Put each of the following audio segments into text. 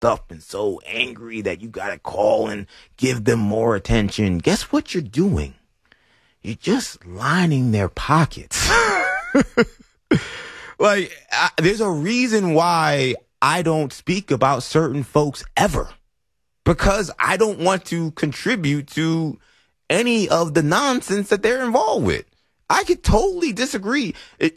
up and so angry that you gotta call and give them more attention. Guess what you're doing? You're just lining their pockets. Like, there's a reason why I don't speak about certain folks ever. Because I don't want to contribute to any of the nonsense that they're involved with. I could totally disagree.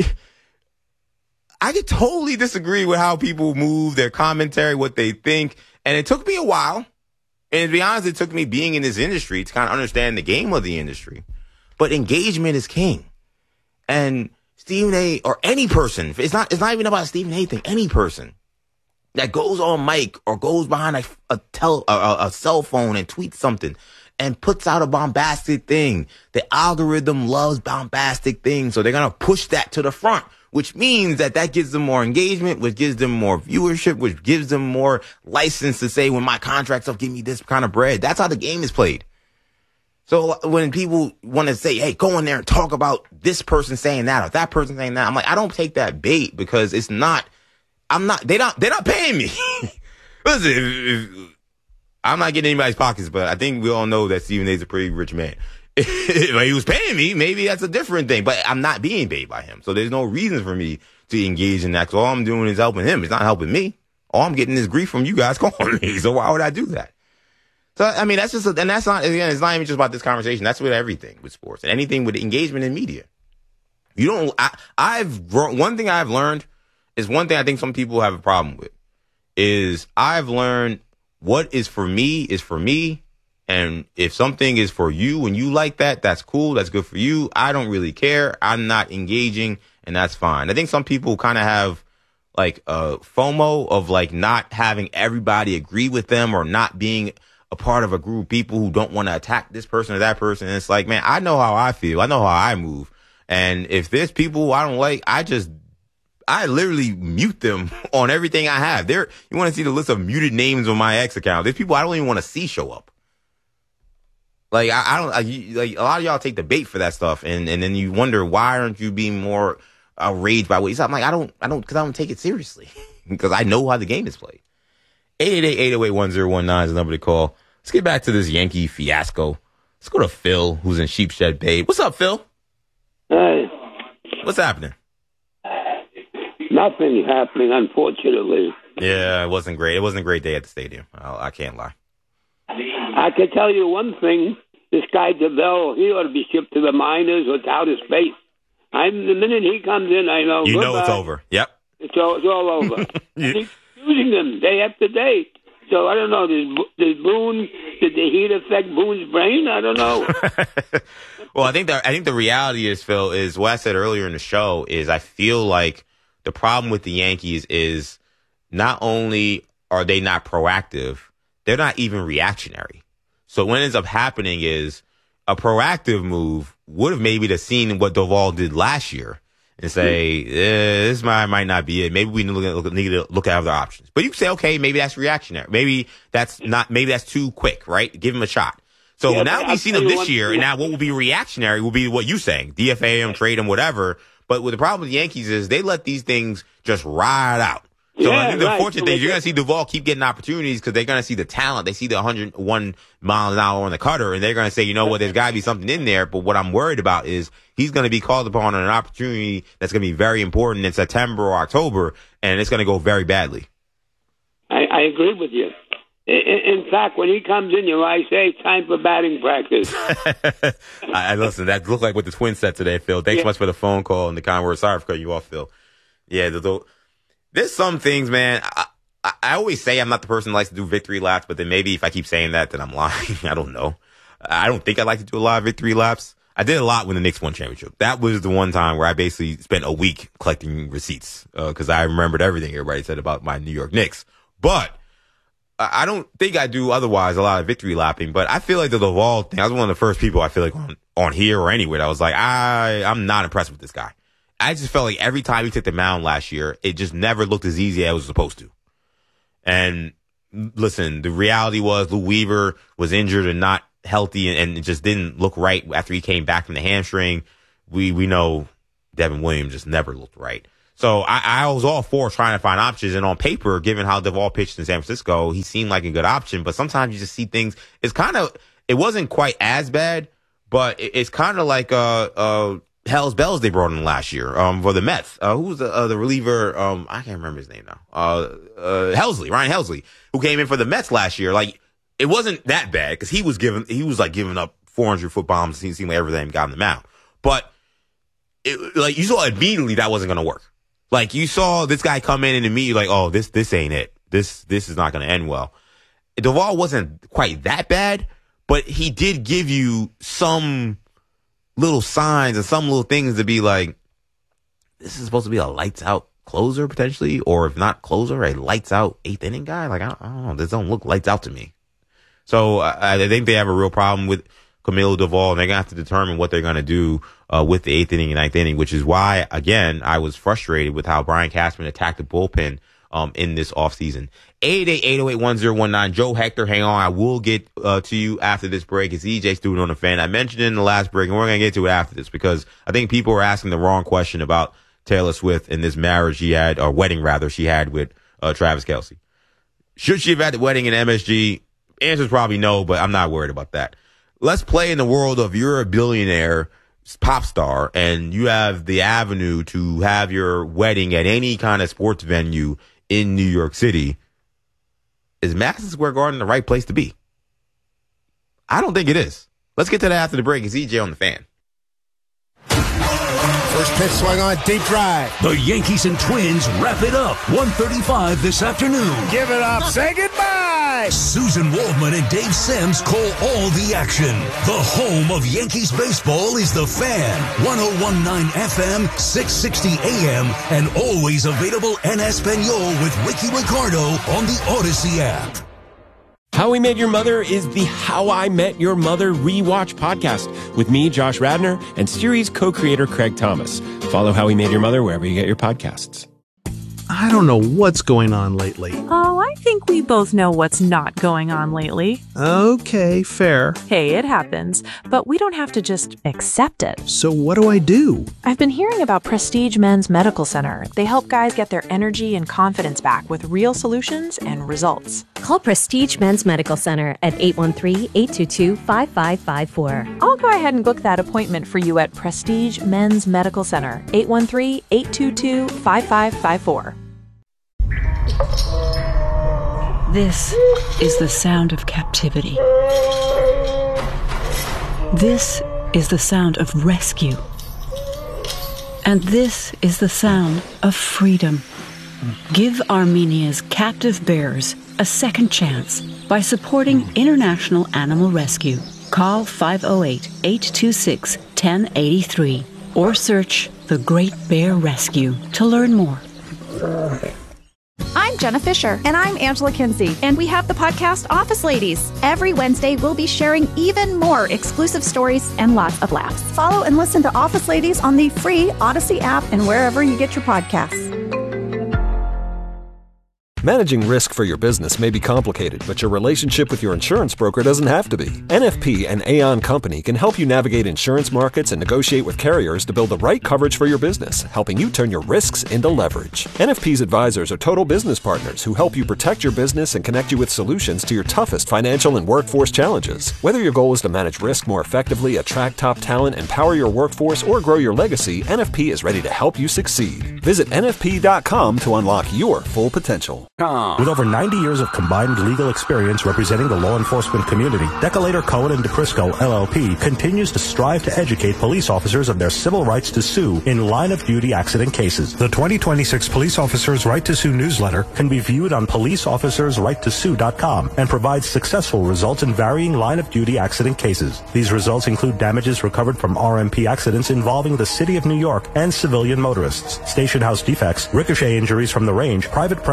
I could totally disagree with how people move, their commentary, what they think. And it took me a while. And to be honest, it took me being in this industry to kind of understand the game of the industry. But engagement is king. And Stephen A. or any person, it's not even about a Stephen A. thing, any person that goes on mic or goes behind a cell phone and tweets something and puts out a bombastic thing. The algorithm loves bombastic things, so they're going to push that to the front, which means that gives them more engagement, which gives them more viewership, which gives them more license to say, when my contract's up, give me this kind of bread. That's how the game is played. So when people want to say, hey, go in there and talk about this person saying that or that person saying that, I'm like, I don't take that bait because they're not paying me. Listen, I'm not getting anybody's pockets, but I think we all know that Stephen A. is a pretty rich man. If he was paying me, maybe that's a different thing, but I'm not being paid by him. So there's no reason for me to engage in that. So all I'm doing is helping him. It's not helping me. All I'm getting is grief from you guys calling me. So why would I do that? So, I mean, it's not even just about this conversation. That's with everything with sports and anything with engagement in media. One thing I've learned is one thing I think some people have a problem with is I've learned what is for me. And if something is for you and you like that, that's cool. That's good for you. I don't really care. I'm not engaging and that's fine. I think some people kind of have like a FOMO of like not having everybody agree with them or not being a part of a group of people who don't want to attack this person or that person. And it's like, man, I know how I feel. I know how I move. And if there's people I don't like, I literally mute them on everything I have. You want to see the list of muted names on my X account. There's people I don't even want to see show up. Like, like a lot of y'all take the bait for that stuff. And then you wonder, why aren't you being more outraged by what you said? I'm like, because I don't take it seriously because I know how the game is played. 888-808-1019 is the number to call. Let's get back to this Yankee fiasco. Let's go to Phil, who's in Sheepshead Bay. What's up, Phil? Hey. What's happening? Nothing happening, unfortunately. Yeah, it wasn't great. It wasn't a great day at the stadium. I can't lie. I can tell you one thing. This guy, DeVell, he ought to be shipped to the minors or to outer space. The minute he comes in, I know. You know it's over. Yep. It's all over. Yeah. He's using them day after day. So I don't know. Did the heat affect Boone's brain? I don't know. Well, I think the reality is, Phil, is what I said earlier in the show is I feel like the problem with the Yankees is not only are they not proactive, they're not even reactionary. So what ends up happening is a proactive move would have maybe seen what Duvall did last year and say, this might not be it. Maybe we need to look at other options. But you can say, okay, maybe that's reactionary. Maybe that's too quick, right? Give him a shot. So now we see them this year, and now what will be reactionary will be what you're saying. DFA him, trade him, whatever. But with the problem with the Yankees is they let these things just ride out. So I think the fortunate thing is you're going to see Duvall keep getting opportunities because they're going to see the talent. They see the 101 miles an hour on the cutter, and they're going to say, you know what, there's got to be something in there. But what I'm worried about is he's going to be called upon on an opportunity that's going to be very important in September or October, and it's going to go very badly. I agree with you. In fact, when he comes in, I say it's time for batting practice. Listen, that looked like what the Twins said today, Phil. Thanks so much for the phone call and the kind words. Sorry for cutting you off, Phil. Yeah, there's some things, man. I always say I'm not the person who likes to do victory laps, but then maybe if I keep saying that, then I'm lying. I don't know. I don't think I like to do a lot of victory laps. I did a lot when the Knicks won championship. That was the one time where I basically spent a week collecting receipts because I remembered everything everybody said about my New York Knicks. But I don't think I do otherwise a lot of victory lapping. But I feel like the Duvall thing, I was one of the first people I feel like on here or anywhere that was like, I'm not impressed with this guy. I just felt like every time he took the mound last year, it just never looked as easy as it was supposed to. And listen, the reality was Lou Weaver was injured and not healthy and it just didn't look right after he came back from the hamstring. We know Devin Williams just never looked right. So I was all for trying to find options. And on paper, given how Duvall pitched in San Francisco, he seemed like a good option. But sometimes you just see things. It wasn't quite as bad, but it's kind of like Hell's Bells they brought in last year for the Mets. Who was the reliever? I can't remember his name now. Ryan Helsley, who came in for the Mets last year. Like, it wasn't that bad because he was giving up 400-foot bombs. It seemed like everything got him the mound. But you saw immediately that wasn't going to work. Like, you saw this guy come in and immediately like, oh, this ain't it. This is not going to end well. Duvall wasn't quite that bad, but he did give you some little signs and some little things to be like, this is supposed to be a lights out closer potentially, or if not closer, a lights out 8th inning guy. Like, I don't know. This don't look lights out to me. So I think they have a real problem with Camilo Duvall, and they're going to have to determine what they're going to do with the 8th inning and 9th inning, which is why, again, I was frustrated with how Brian Cashman attacked the bullpen in this offseason. 888-808-1019. Joe Hector, hang on. I will get to you after this break. It's EJ Student on the Fan. I mentioned it in the last break, and we're going to get to it after this because I think people are asking the wrong question about Taylor Swift and this marriage she had, or wedding rather, she had with Travis Kelce. Should she have had the wedding in MSG? Answer's probably no, but I'm not worried about that. Let's play in the world of you're a billionaire pop star and you have the avenue to have your wedding at any kind of sports venue in New York City. Is Madison Square Garden the right place to be? I don't think it is. Let's get to that after the break. It's EJ on the Fan. First pitch swung on, deep drive. The Yankees and Twins wrap it up 1:35 this afternoon. Give it up. Say goodbye. Susan Waldman and Dave Sims call all the action. The home of Yankees baseball is The Fan. 101.9 FM, 660 AM, and always available en Espanol with Ricky Ricardo on the Odyssey app. How We Met Your Mother is the How I Met Your Mother rewatch podcast with me, Josh Radnor, and series co-creator Craig Thomas. Follow How We Met Your Mother wherever you get your podcasts. I don't know what's going on lately. Oh, I think we both know what's not going on lately. Okay, fair. Hey, it happens, but we don't have to just accept it. So what do I do? I've been hearing about Prestige Men's Medical Center. They help guys get their energy and confidence back with real solutions and results. Call Prestige Men's Medical Center at 813-822-5554. I'll go ahead and book that appointment for you at Prestige Men's Medical Center, 813-822-5554. This is the sound of captivity. This is the sound of rescue. And this is the sound of freedom. Give Armenia's captive bears a second chance by supporting International Animal Rescue. Call 508-826-1083 or search The Great Bear Rescue to learn more. I'm Jenna Fisher. And I'm Angela Kinsey. And we have the podcast Office Ladies. Every Wednesday, we'll be sharing even more exclusive stories and lots of laughs. Follow and listen to Office Ladies on the free Odyssey app and wherever you get your podcasts. Managing risk for your business may be complicated, but your relationship with your insurance broker doesn't have to be. NFP and Aon Company can help you navigate insurance markets and negotiate with carriers to build the right coverage for your business, helping you turn your risks into leverage. NFP's advisors are total business partners who help you protect your business and connect you with solutions to your toughest financial and workforce challenges. Whether your goal is to manage risk more effectively, attract top talent, empower your workforce, or grow your legacy, NFP is ready to help you succeed. Visit NFP.com to unlock your full potential. With over 90 years of combined legal experience representing the law enforcement community, Decolator Cohen & DeCrisco, LLP, continues to strive to educate police officers of their civil rights to sue in line-of-duty accident cases. The 2026 Police Officers' Right to Sue newsletter can be viewed on policeofficersrighttosue.com and provides successful results in varying line-of-duty accident cases. These results include damages recovered from RMP accidents involving the City of New York and civilian motorists, station house defects, ricochet injuries from the range, private premises slip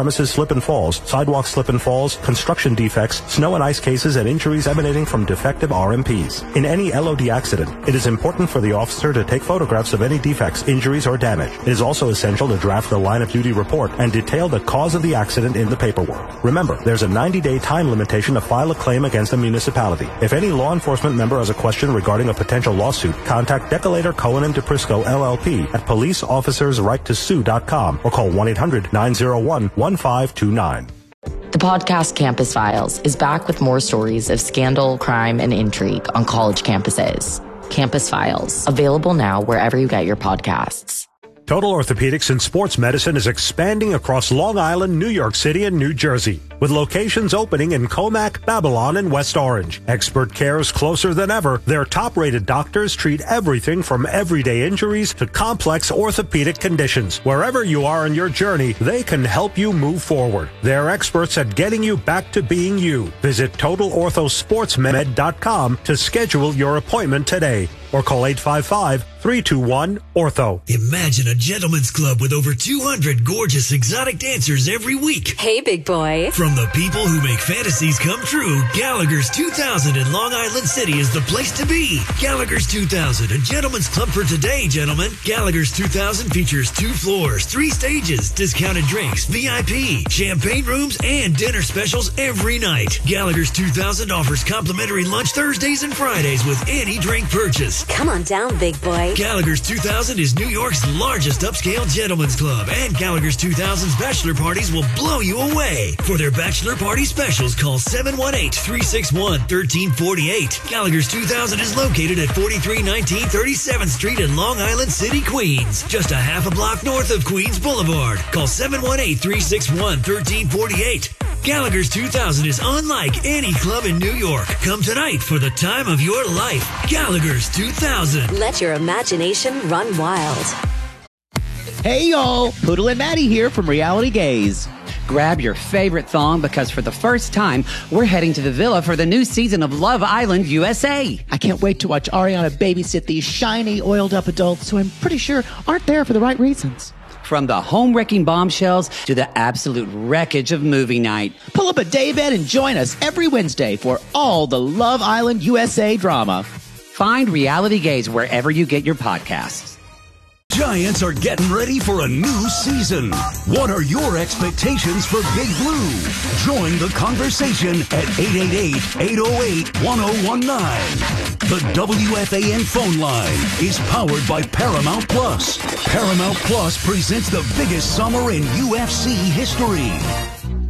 and falls, sidewalk slip and falls, construction defects, snow and ice cases, and injuries emanating from defective RMPs. In any LOD accident, it is important for the officer to take photographs of any defects, injuries, or damage. It is also essential to draft the line of duty report and detail the cause of the accident in the paperwork. Remember, there's a 90-day time limitation to file a claim against a municipality. If any law enforcement member has a question regarding a potential lawsuit, contact Decolator Cohen and DePrisco LLP at policeofficersrighttosue.com or call 1-800-901-1529. The podcast Campus Files is back with more stories of scandal, crime, and intrigue on college campuses. Campus Files, available now wherever you get your podcasts. Total Orthopedics and Sports Medicine is expanding across Long Island, New York City, and New Jersey, with locations opening in Comac, Babylon, and West Orange. Expert care is closer than ever. Their top-rated doctors treat everything from everyday injuries to complex orthopedic conditions. Wherever you are in your journey, they can help you move forward. They're experts at getting you back to being you. Visit TotalOrthoSportsMed.com to schedule your appointment today, or call 855-321-ORTHO. Imagine a gentleman's club with over 200 gorgeous exotic dancers every week. Hey, big boy. From the people who make fantasies come true, Gallagher's 2000 in Long Island City is the place to be. Gallagher's 2000, a gentleman's club for today, gentlemen. Gallagher's 2000 features 2 floors, 3 stages, discounted drinks, VIP, champagne rooms, and dinner specials every night. Gallagher's 2000 offers complimentary lunch Thursdays and Fridays with any drink purchase. Come on down, big boy. Gallagher's 2000 is New York's largest upscale gentleman's club, and Gallagher's 2000's bachelor parties will blow you away. For their bachelor party specials, call 718-361-1348. Gallagher's 2000 is located at 4319 37th Street in Long Island City, Queens, just a half a block north of Queens Boulevard. Call 718-361-1348. Gallagher's 2000 is unlike any club in New York. Come tonight for the time of your life. Gallagher's 2000. Let your imagination run wild. Hey y'all, Poodle and Maddie here from Reality Gaze. Grab your favorite thong because for the first time, we're heading to the villa for the new season of Love Island USA. I can't wait to watch Ariana babysit these shiny, oiled-up adults who I'm pretty sure aren't there for the right reasons. From the home-wrecking bombshells to the absolute wreckage of movie night. Pull up a daybed and join us every Wednesday for all the Love Island USA drama. Find Reality Gaze wherever you get your podcasts. Giants are getting ready for a new season. What are your expectations for Big Blue? Join the conversation at 888-808-1019. The WFAN phone line is powered by Paramount Plus. Paramount Plus presents the biggest summer in UFC history.